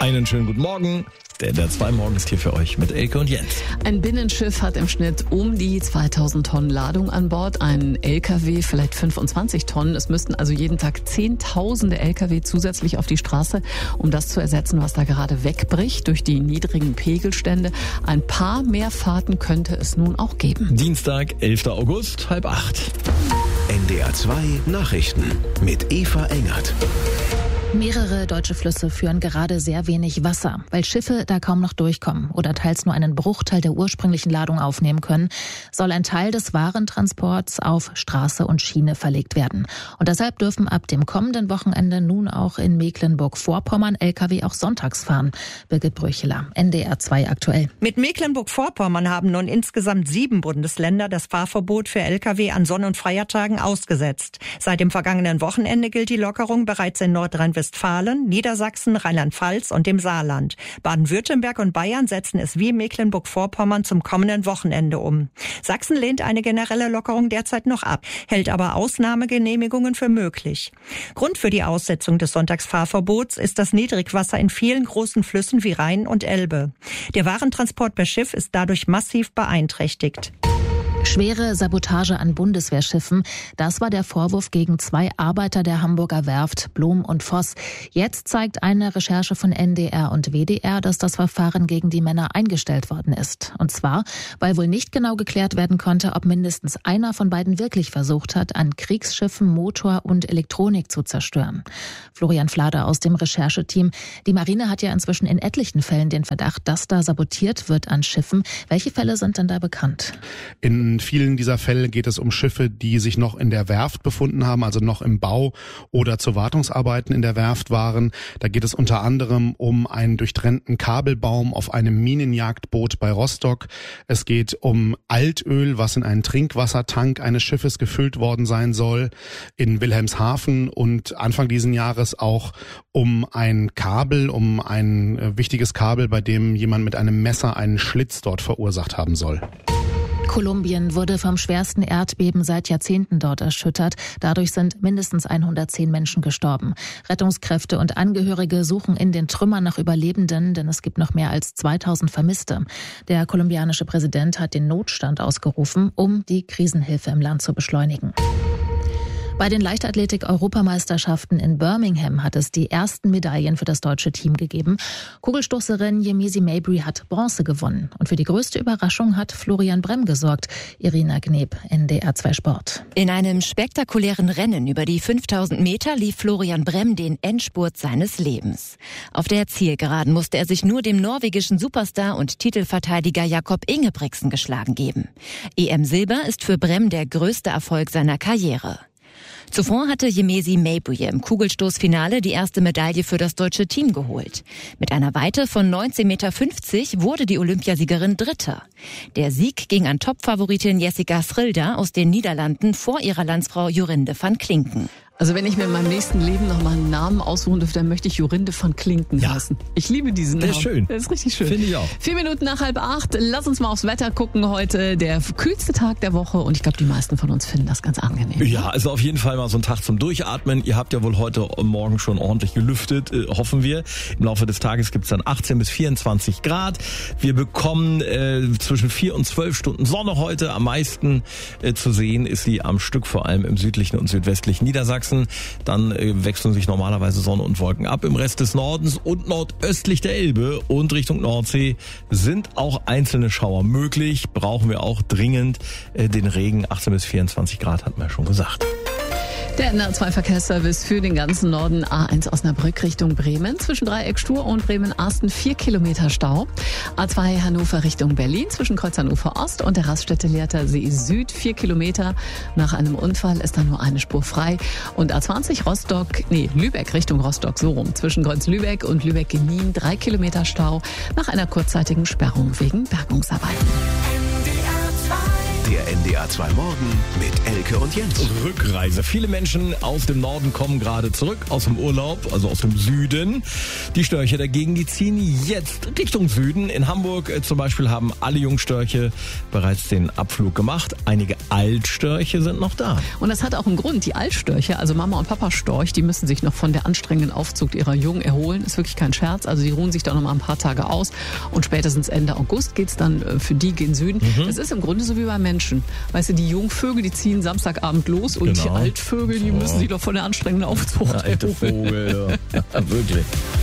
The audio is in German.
Einen schönen guten Morgen. Der 2 Morgen ist hier für euch mit Elke und Jens. Ein Binnenschiff hat im Schnitt um die 2000 Tonnen Ladung an Bord. Ein LKW vielleicht 25 Tonnen. Es müssten also jeden Tag Zehntausende LKW zusätzlich auf die Straße, um das zu ersetzen, was da gerade wegbricht durch die niedrigen Pegelstände. Ein paar mehr Fahrten könnte es nun auch geben. Dienstag, 11. August, 7:30. NDR 2 Nachrichten mit Eva Engert. Mehrere deutsche Flüsse führen gerade sehr wenig Wasser, weil Schiffe da kaum noch durchkommen oder teils nur einen Bruchteil der ursprünglichen Ladung aufnehmen können, soll ein Teil des Warentransports auf Straße und Schiene verlegt werden. Und deshalb dürfen ab dem kommenden Wochenende nun auch in Mecklenburg-Vorpommern Lkw auch sonntags fahren. Birgit Brücheler, NDR 2 aktuell. Mit Mecklenburg-Vorpommern haben nun insgesamt 7 Bundesländer das Fahrverbot für Lkw an Sonn- und Feiertagen ausgesetzt. Seit dem vergangenen Wochenende gilt die Lockerung bereits in Nordrhein-Westfalen, Niedersachsen, Rheinland-Pfalz und dem Saarland. Baden-Württemberg und Bayern setzen es wie Mecklenburg-Vorpommern zum kommenden Wochenende um. Sachsen lehnt eine generelle Lockerung derzeit noch ab, hält aber Ausnahmegenehmigungen für möglich. Grund für die Aussetzung des Sonntagsfahrverbots ist das Niedrigwasser in vielen großen Flüssen wie Rhein und Elbe. Der Warentransport per Schiff ist dadurch massiv beeinträchtigt. Schwere Sabotage an Bundeswehrschiffen, das war der Vorwurf gegen 2 Arbeiter der Hamburger Werft, Blom und Voss. Jetzt zeigt eine Recherche von NDR und WDR, dass das Verfahren gegen die Männer eingestellt worden ist. Und zwar, weil wohl nicht genau geklärt werden konnte, ob mindestens einer von beiden wirklich versucht hat, an Kriegsschiffen Motor und Elektronik zu zerstören. Florian Flader aus dem Rechercheteam. Die Marine hat ja inzwischen in etlichen Fällen den Verdacht, dass da sabotiert wird an Schiffen. Welche Fälle sind denn da bekannt? In vielen dieser Fälle geht es um Schiffe, die sich noch in der Werft befunden haben, also noch im Bau oder zu Wartungsarbeiten in der Werft waren. Da geht es unter anderem um einen durchtrennten Kabelbaum auf einem Minenjagdboot bei Rostock. Es geht um Altöl, was in einen Trinkwassertank eines Schiffes gefüllt worden sein soll in Wilhelmshaven, und Anfang diesen Jahres auch um ein Kabel, um ein wichtiges Kabel, bei dem jemand mit einem Messer einen Schlitz dort verursacht haben soll. Kolumbien wurde vom schwersten Erdbeben seit Jahrzehnten dort erschüttert. Dadurch sind mindestens 110 Menschen gestorben. Rettungskräfte und Angehörige suchen in den Trümmern nach Überlebenden, denn es gibt noch mehr als 2000 Vermisste. Der kolumbianische Präsident hat den Notstand ausgerufen, um die Krisenhilfe im Land zu beschleunigen. Bei den Leichtathletik-Europameisterschaften in Birmingham hat es die ersten Medaillen für das deutsche Team gegeben. Kugelstoßerin Yemisi Mabry hat Bronze gewonnen. Und für die größte Überraschung hat Florian Bremm gesorgt. Irina Gneb, NDR 2 Sport. In einem spektakulären Rennen über die 5000 Meter lief Florian Bremm den Endspurt seines Lebens. Auf der Zielgeraden musste er sich nur dem norwegischen Superstar und Titelverteidiger Jakob Ingebrigtsen geschlagen geben. EM-Silber ist für Bremm der größte Erfolg seiner Karriere. Zuvor hatte Yemisi Mabry im Kugelstoßfinale die erste Medaille für das deutsche Team geholt. Mit einer Weite von 19,50 Meter wurde die Olympiasiegerin Dritte. Der Sieg ging an Topfavoritin Jessica Schrilder aus den Niederlanden vor ihrer Landsfrau Jorinde van Klinken. Also wenn ich mir in meinem nächsten Leben noch mal einen Namen aussuchen dürfte, dann möchte ich Jorinde van Klinken heißen. Ich liebe diesen Namen. Der ist schön. Der ist richtig schön. Finde ich auch. 4 Minuten nach 7:30. Lass uns mal aufs Wetter gucken heute. Der kühlste Tag der Woche. Und ich glaube, die meisten von uns finden das ganz angenehm. Ja, also auf jeden Fall mal so ein Tag zum Durchatmen. Ihr habt ja wohl heute Morgen schon ordentlich gelüftet, hoffen wir. Im Laufe des Tages gibt's dann 18 bis 24 Grad. Wir bekommen zwischen 4 und 12 Stunden Sonne heute. Am meisten zu sehen ist sie am Stück, vor allem im südlichen und südwestlichen Niedersachsen. Dann wechseln sich normalerweise Sonne und Wolken ab. Im Rest des Nordens und nordöstlich der Elbe und Richtung Nordsee sind auch einzelne Schauer möglich. Brauchen wir auch dringend den Regen. 18 bis 24 Grad hatten wir schon gesagt. Der NR2-Verkehrsservice für den ganzen Norden. A1 Osnabrück Richtung Bremen. Zwischen Dreieck Stur und Bremen-Arsten 4 Kilometer Stau. A2 Hannover Richtung Berlin. Zwischen Kreuz Hannover Ost und der Raststätte Lehrter See Süd 4 Kilometer. Nach einem Unfall ist dann nur eine Spur frei. Und A20 Lübeck Richtung Rostock, so rum. Zwischen Kreuz Lübeck und Lübeck-Genießen 3 Kilometer Stau. Nach einer kurzzeitigen Sperrung wegen Bergungsarbeiten. NDR 2 Der NDR 2 Morgen mit Elke und Jens. Rückreise. Viele Menschen aus dem Norden kommen gerade zurück aus dem Urlaub, also aus dem Süden. Die Störche dagegen, die ziehen jetzt Richtung Süden. In Hamburg zum Beispiel haben alle Jungstörche bereits den Abflug gemacht. Einige Altstörche sind noch da. Und das hat auch einen Grund. Die Altstörche, also Mama und Papa Storch, die müssen sich noch von der anstrengenden Aufzucht ihrer Jungen erholen. Ist wirklich kein Scherz. Also die ruhen sich da noch mal ein paar Tage aus. Und spätestens Ende August geht's dann für die gen Süden. Es ist im Grunde so wie bei Menschen. Weißt du, die Jungvögel, die ziehen Samstagabend los und die Altvögel, die müssen sich doch von der anstrengenden Aufzucht erholen. Alte Vogel, ja. Wirklich.